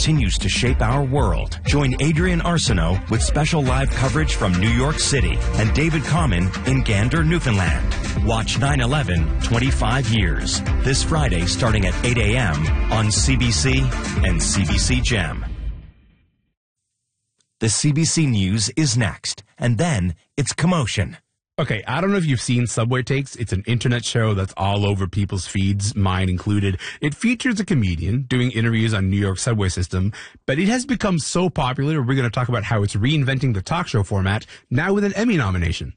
continues to shape our world. Join Adrian Arsenault with special live coverage from New York City and David Common in Gander, Newfoundland. Watch 9/11 25 years this Friday starting at 8 a.m. on CBC and CBC Gem. The CBC News is next, and then it's Commotion. Okay, I don't know if you've seen Subway Takes. It's an internet show that's all over people's feeds, mine included. It features a comedian doing interviews on New York subway system, but it has become so popular, we're going to talk about how it's reinventing the talk show format, now with an Emmy nomination.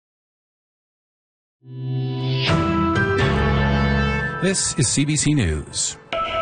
This is CBC News.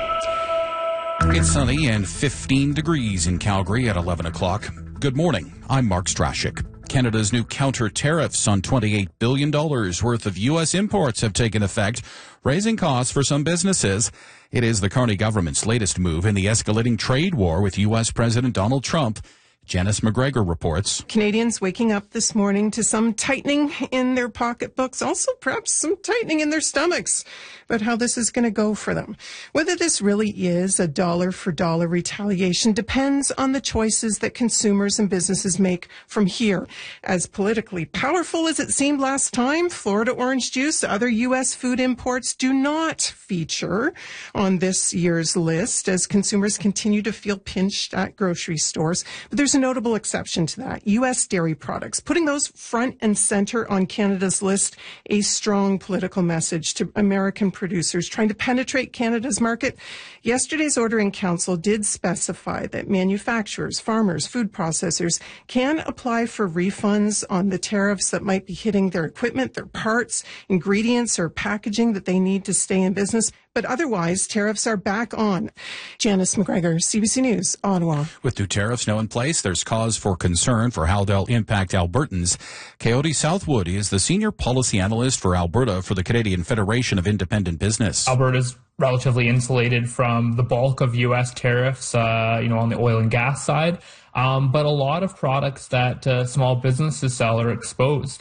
It's sunny and 15 degrees in Calgary at 11 o'clock. Good morning. I'm Mark Strashik. Canada's new counter-tariffs on $28 billion worth of U.S. imports have taken effect, raising costs for some businesses. It is the Carney government's latest move in the escalating trade war with U.S. President Donald Trump. Janice McGregor reports. Canadians waking up this morning to some tightening in their pocketbooks, also perhaps some tightening in their stomachs, but how this is going to go for them. Whether this really is a dollar-for-dollar retaliation depends on the choices that consumers and businesses make from here. As politically powerful as it seemed last time, Florida orange juice, other U.S. food imports do not feature on this year's list as consumers continue to feel pinched at grocery stores. But there's a notable exception to that. U.S. dairy products, putting those front and center on Canada's list, a strong political message to American producers trying to penetrate Canada's market. Yesterday's order in council did specify that manufacturers, farmers, food processors can apply for refunds on the tariffs that might be hitting their equipment, their parts, ingredients, or packaging that they need to stay in business. But otherwise, tariffs are back on. Janice McGregor, CBC News, Ottawa. With new tariffs now in place, there's cause for concern for how they'll impact Albertans. Coyote Southwood is the senior policy analyst for Alberta for the Canadian Federation of Independent Business. Alberta's relatively insulated from the bulk of U.S. tariffs, on the oil and gas side. But a lot of products that small businesses sell are exposed.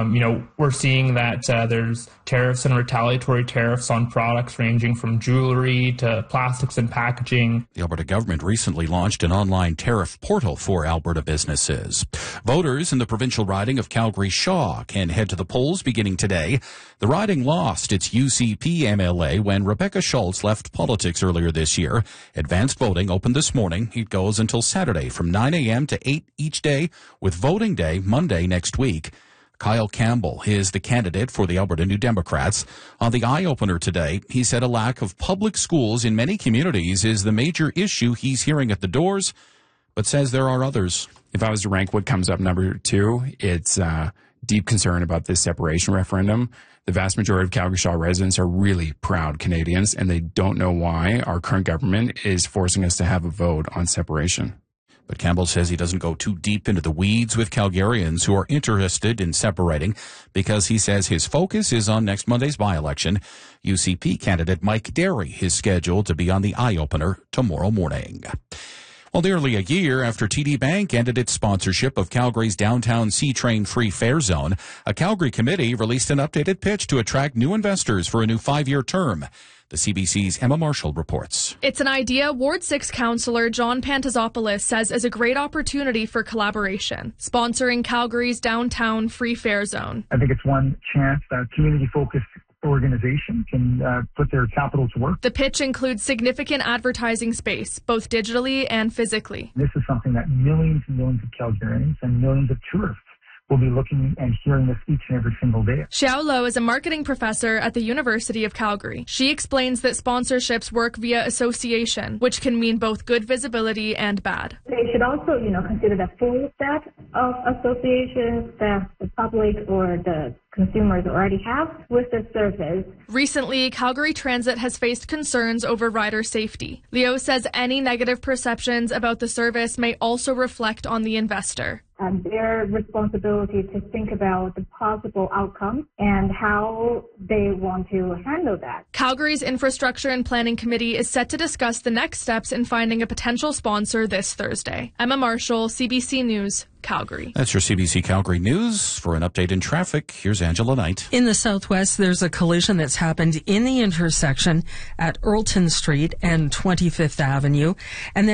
We're seeing that there's tariffs and retaliatory tariffs on products ranging from jewelry to plastics and packaging. The Alberta government recently launched an online tariff portal for Alberta businesses. Voters in the provincial riding of Calgary-Shaw can head to the polls beginning today. The riding lost its UCP MLA when Rebecca Schultz left politics earlier this year. Advanced voting opened this morning. It goes until Saturday from 9 a.m. to 8 each day, with voting day Monday next week. Kyle Campbell is the candidate for the Alberta New Democrats. On the eye-opener today, he said a lack of public schools in many communities is the major issue he's hearing at the doors, but says there are others. If I was to rank what comes up number two, it's deep concern about this separation referendum. The vast majority of Calgary-Shaw residents are really proud Canadians, and they don't know why our current government is forcing us to have a vote on separation. But Campbell says he doesn't go too deep into the weeds with Calgarians who are interested in separating because he says his focus is on next Monday's by-election. UCP candidate Mike Derry is scheduled to be on the eye-opener tomorrow morning. Well, nearly a year after TD Bank ended its sponsorship of Calgary's downtown C-Train free fare zone, a Calgary committee released an updated pitch to attract new investors for a new 5-year term. The CBC's Emma Marshall reports. It's an idea Ward 6 councillor John Pantazopoulos says is a great opportunity for collaboration, sponsoring Calgary's downtown free fare zone. I think it's one chance that community-focused organization can put their capital to work. The pitch includes significant advertising space, both digitally and physically. This is something that millions and millions of Calgarians and millions of tourists will be looking and hearing this each and every single day. Xiao Lo is a marketing professor at the University of Calgary. She explains that sponsorships work via association, which can mean both good visibility and bad. They should also, consider the full set of associations that the public or the consumers already have with the service. Recently, Calgary Transit has faced concerns over rider safety. Leo says any negative perceptions about the service may also reflect on the investor. Their responsibility to think about the possible outcomes and how they want to handle that. Calgary's Infrastructure and Planning Committee is set to discuss the next steps in finding a potential sponsor this Thursday. Emma Marshall, CBC News, Calgary. That's your CBC Calgary News. For an update in traffic, here's Angela Knight. In the southwest, there's a collision that's happened in the intersection at Earlton Street and 25th Avenue. And then